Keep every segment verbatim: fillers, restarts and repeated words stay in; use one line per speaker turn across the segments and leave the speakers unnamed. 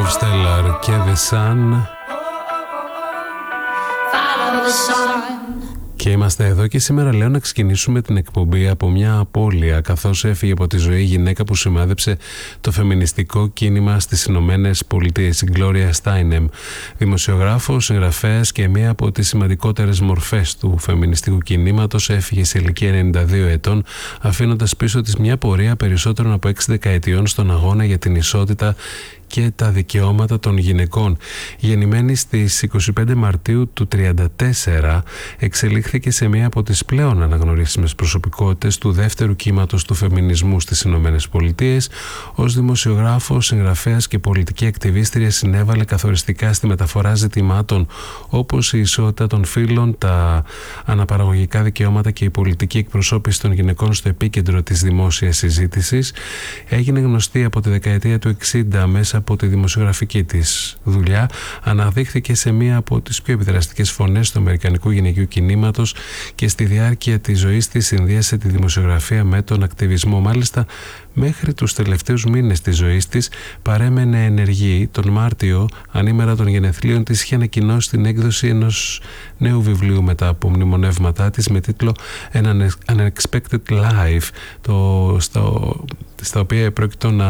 Interstellar και The Sun. Και είμαστε εδώ και σήμερα λέω να ξεκινήσουμε την εκπομπή από μια απώλεια, καθώς έφυγε από τη ζωή η γυναίκα που σημάδεψε το φεμινιστικό κίνημα στις Ηνωμένες Πολιτείες, η Gloria Steinem. Δημοσιογράφος, συγγραφέας και μία από τις σημαντικότερες μορφές του φεμινιστικού κινήματος, έφυγε σε ηλικία ενενήντα δύο ετών, αφήνοντας πίσω της μια πορεία περισσότερων από έξι δεκαετιών στον αγώνα για την ισότητα και τα δικαιώματα των γυναικών. Γεννημένη στις είκοσι πέντε Μαρτίου του χίλια εννιακόσια τριάντα τέσσερα, εξελίχθηκε σε μία από τις πλέον αναγνωρίσιμες προσωπικότητες του δεύτερου κύματος του φεμινισμού στις Ηνωμένες Πολιτείες. Ως δημοσιογράφος, συγγραφέας και πολιτική ακτιβίστρια συνέβαλε καθοριστικά στη μεταφορά ζητημάτων όπως η ισότητα των φύλων, τα αναπαραγωγικά δικαιώματα και η πολιτική εκπροσώπηση των γυναικών στο επίκεντρο της δημόσιας συζήτησης. Έγινε γνωστή από τη δεκαετία του εξήντα μέσα από τη δημοσιογραφική της δουλειά, αναδείχθηκε σε μία από τις πιο επιδραστικές φωνές του αμερικανικού γυναικείου κινήματος και στη διάρκεια της ζωής της συνδύασε τη δημοσιογραφία με τον ακτιβισμό. Μάλιστα, μέχρι τους τελευταίους μήνες της ζωής της παρέμενε ενεργή. Τον Μάρτιο, ανήμερα των γενεθλίων της, είχε ανακοινώσει την έκδοση ενός νέου βιβλίου με τα απομνημονεύματά της με τίτλο An Unexpected Life, το, στο, στα οποία πρόκειται να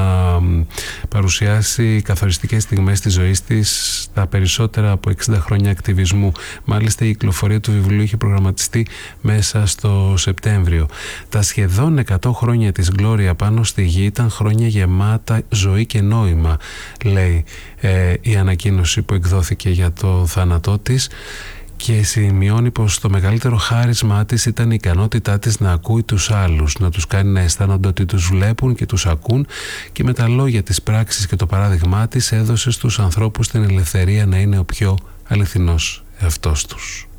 παρουσιάσει καθοριστικές στιγμές της ζωής της, τα περισσότερα από εξήντα χρόνια ακτιβισμού. Μάλιστα, η κυκλοφορία του βιβλίου είχε προγραμματιστεί μέσα στο Σεπτέμβριο. Τα σχεδόν εκατό χρόνια της Gloria πάνω στη γη ήταν χρόνια γεμάτα ζωή και νόημα, λέει ε, η ανακοίνωση που εκδόθηκε για το θάνατό της, και σημειώνει πως το μεγαλύτερο χάρισμά της ήταν η ικανότητά της να ακούει τους άλλους, να τους κάνει να αισθάνονται ότι τους βλέπουν και τους ακούν, και με τα λόγια της, πράξης και το παράδειγμά της έδωσε στους ανθρώπους την ελευθερία να είναι ο πιο αληθινός εαυτός τους.